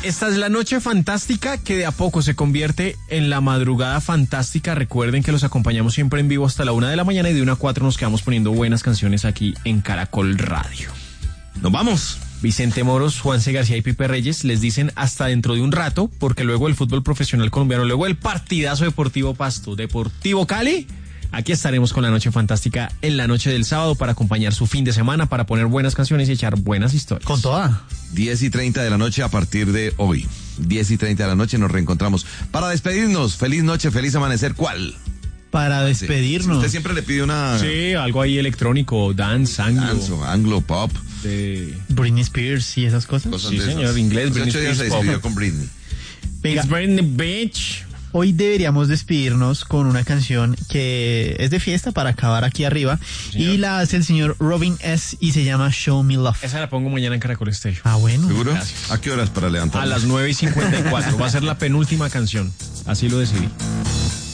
Esta es la noche fantástica que de a poco se convierte en la madrugada fantástica. Recuerden que los acompañamos siempre en vivo hasta la 1 de la mañana y de 1 a 4 nos quedamos poniendo buenas canciones aquí en Caracol Radio. Nos vamos. Vicente Moros, Juanse García y Pipe Reyes les dicen hasta dentro de un rato, porque luego el fútbol profesional colombiano, luego el partidazo Deportivo Pasto, Deportivo Cali. Aquí estaremos con la noche fantástica en la noche del sábado para acompañar su fin de semana, para poner buenas canciones y echar buenas historias. Con toda. 10:30 de la noche a partir de hoy. 10:30 de la noche nos reencontramos. Para despedirnos, feliz noche, feliz amanecer. ¿Cuál? Para despedirnos. Usted siempre le pide una... Sí, algo ahí electrónico, dance, anglo, pop. De Britney Spears y esas cosas. Sí, señor, inglés, Britney Spears, se despidió con Britney. Venga, It's Britney Bitch. hoy deberíamos despedirnos con una canción que es de fiesta para acabar aquí arriba. Señor. Y la hace el señor Robin S. y se llama Show Me Love. Esa la pongo mañana en Caracol Station. Ah, bueno. ¿Seguro? Gracias. ¿A qué horas para levantar? A las 9:54. Va a ser la penúltima canción. Así lo decidí.